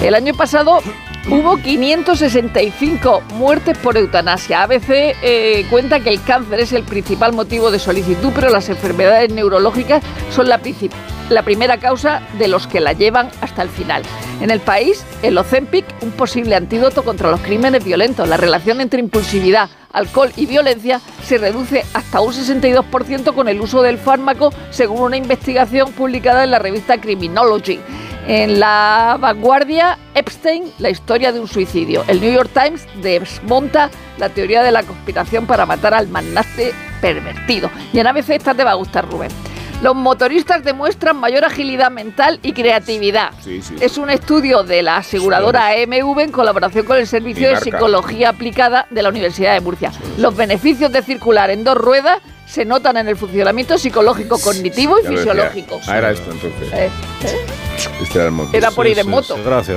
El año pasado hubo 565 muertes por eutanasia. ABC cuenta que el cáncer es el principal motivo de solicitud, pero las enfermedades neurológicas son la primera causa de los que la llevan hasta el final. En el país, el Ozempic, un posible antídoto contra los crímenes violentos. La relación entre impulsividad, alcohol y violencia se reduce hasta un 62% con el uso del fármaco, según una investigación publicada en la revista Criminology. En La Vanguardia, Epstein, la historia de un suicidio. El New York Times desmonta la teoría de la conspiración para matar al magnate pervertido. Y en ABC esta te va a gustar, Rubén. Los motoristas demuestran mayor agilidad mental y creatividad. Sí. Es un estudio de la aseguradora AMV en colaboración con el Servicio de Psicología Aplicada de la Universidad de Murcia. Los beneficios de circular en dos ruedas se notan en el funcionamiento psicológico, cognitivo y fisiológico. Era esto entonces. Este era el moto. Era por ir en moto. Gracias.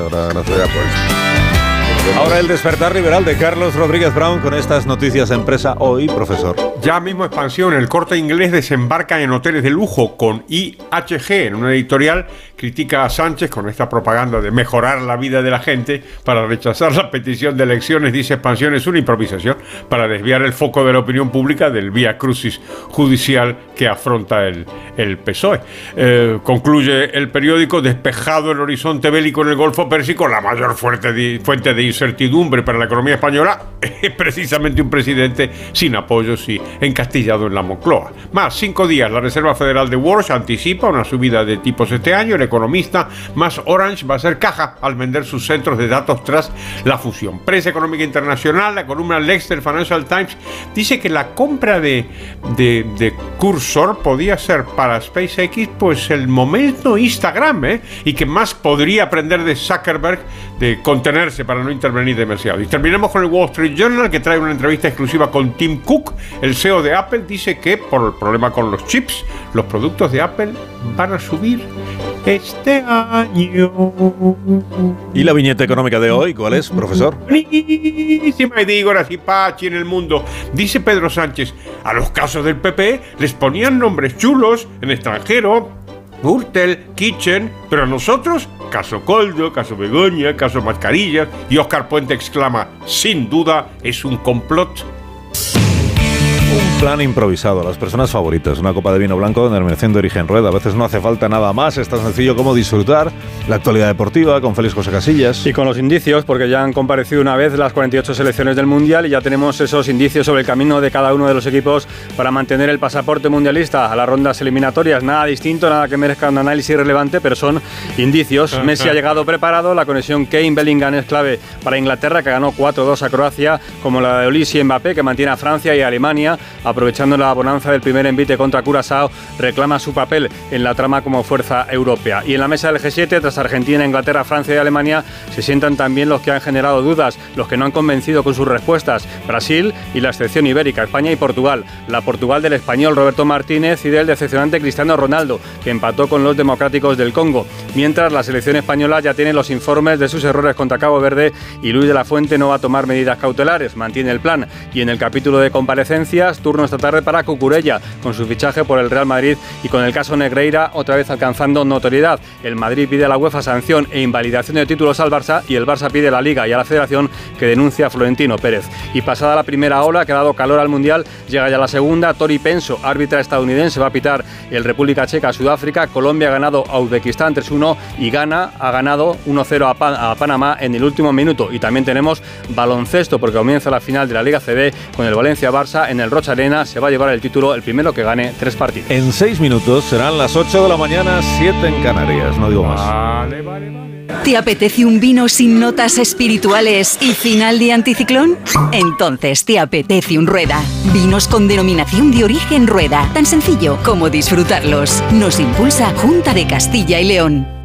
Ahora el despertar liberal de Carlos Rodríguez Brown con estas noticias de empresa hoy, profesor. Ya mismo expansión, el Corte Inglés desembarca en hoteles de lujo con IHG. En una editorial critica a Sánchez con esta propaganda de mejorar la vida de la gente para rechazar la petición de elecciones. Dice expansión es una improvisación para desviar el foco de la opinión pública del vía crucis judicial que afronta el PSOE. Concluye el periódico, despejado el horizonte bélico en el Golfo Pérsico, la mayor fuente de incertidumbre para la economía española es precisamente un presidente sin apoyos y encastillado en la Moncloa. Más 5 días, la Reserva Federal de Walsh anticipa una subida de tipos este año. El economista más Orange va a ser caja al vender sus centros de datos tras la fusión. Prensa económica internacional, la columna Lex del Financial Times dice que la compra de Cursor podía ser para SpaceX pues el momento Instagram, y que más podría aprender de Zuckerberg de contenerse para no intervenir demasiado. Y terminamos con el Wall Street Journal, que trae una entrevista exclusiva con Tim Cook. El CEO de Apple dice que por el problema con los chips, los productos de Apple van a subir este año. ¿Y la viñeta económica de hoy cuál es, profesor? Buenísima, y digo, ahora sí, Pachi en el mundo. Dice Pedro Sánchez, a los casos del PP les ponían nombres chulos en extranjero, Gürtel, Kitchen, pero a nosotros, caso Coldo, caso Begoña, caso Mascarillas, y Óscar Puente exclama, sin duda es un complot. Un plan improvisado, las personas favoritas, una copa de vino blanco de denominación de origen Rueda. A veces no hace falta nada más, es tan sencillo como disfrutar la actualidad deportiva con Félix José Casillas. Y con los indicios, porque ya han comparecido una vez las 48 selecciones del Mundial y ya tenemos esos indicios sobre el camino de cada uno de los equipos para mantener el pasaporte mundialista a las rondas eliminatorias. Nada distinto, nada que merezca un análisis relevante, pero son indicios. Messi ha llegado preparado, la conexión Kane-Bellingham es clave para Inglaterra, que ganó 4-2 a Croacia, como la de Olise y Mbappé, que mantiene a Francia y a Alemania. Aprovechando la bonanza del primer envite contra Curazao, reclama su papel en la trama como fuerza europea. Y en la mesa del G7, tras Argentina, Inglaterra, Francia y Alemania, se sientan también los que han generado dudas, los que no han convencido con sus respuestas: Brasil y la excepción ibérica, España y Portugal. La Portugal del español Roberto Martínez y del decepcionante Cristiano Ronaldo, que empató con los democráticos del Congo. Mientras la selección española ya tiene los informes de sus errores contra Cabo Verde y Luis de la Fuente no va a tomar medidas cautelares, mantiene el plan. Y en el capítulo de comparecencias, turno esta tarde para Cucurella, con su fichaje por el Real Madrid y con el caso Negreira otra vez alcanzando notoriedad. El Madrid pide a la UEFA sanción e invalidación de títulos al Barça y el Barça pide a la Liga y a la Federación que denuncia a Florentino Pérez. Y pasada la primera ola que ha dado calor al Mundial, llega ya la segunda. Tori Penso, árbitra estadounidense, va a pitar el República Checa a Sudáfrica. Colombia ha ganado a Uzbekistán 3-1 y Ghana ha ganado 1-0 a Panamá en el último minuto. Y también tenemos baloncesto, porque comienza la final de la Liga CB con el Valencia-Barça en el Rocha Arena. Se va a llevar el título el primero que gane 3 partidos. En 6 minutos serán las 8 de la mañana, 7 en Canarias, no digo más. Vale. ¿Te apetece un vino sin notas espirituales y final de anticiclón? Entonces te apetece un Rueda. Vinos con denominación de origen Rueda. Tan sencillo como disfrutarlos. Nos impulsa Junta de Castilla y León.